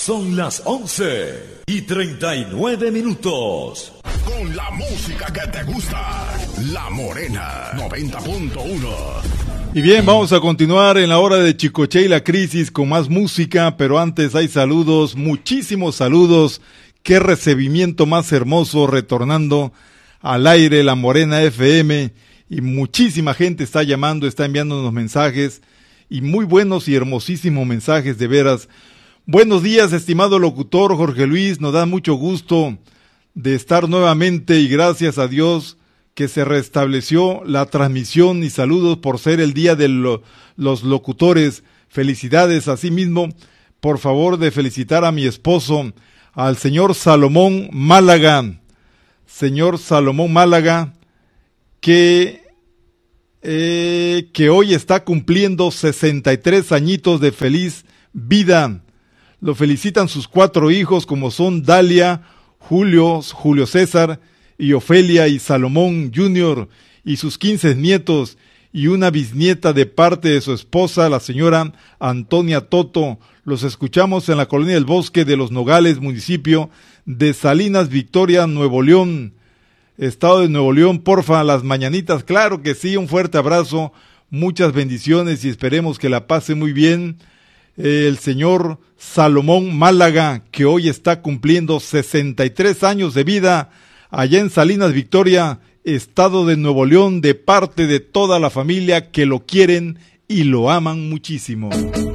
Son las 11:39. Con la música que te gusta, La Morena 90.1. Y bien, vamos a continuar en la hora de Chicoche y la Crisis con más música, pero antes hay saludos, muchísimos saludos. Qué recibimiento más hermoso retornando al aire La Morena FM, y muchísima gente está llamando, está enviándonos mensajes, y muy buenos y hermosísimos mensajes, de veras. Buenos días, estimado locutor Jorge Luis, nos da mucho gusto de estar nuevamente y gracias a Dios que se restableció la transmisión, y saludos por ser el día de los locutores. Felicidades. Asimismo, por favor de felicitar a mi esposo, al señor Salomón Málaga. Señor Salomón Málaga, que hoy está cumpliendo 63 añitos de feliz vida. Lo felicitan sus 4 hijos, como son Dalia, Julio César y Ofelia, y Salomón Jr., y sus 15 nietos, y una bisnieta de parte de su esposa, la señora Antonia Toto. Los escuchamos en la Colonia del Bosque de Los Nogales, municipio de Salinas Victoria, Nuevo León, estado de Nuevo León. Porfa, las mañanitas, claro que sí. Un fuerte abrazo, muchas bendiciones, y esperemos que la pase muy bien el señor Salomón Málaga, que hoy está cumpliendo 63 años de vida allá en Salinas Victoria, estado de Nuevo León, de parte de toda la familia que lo quieren y lo aman muchísimo.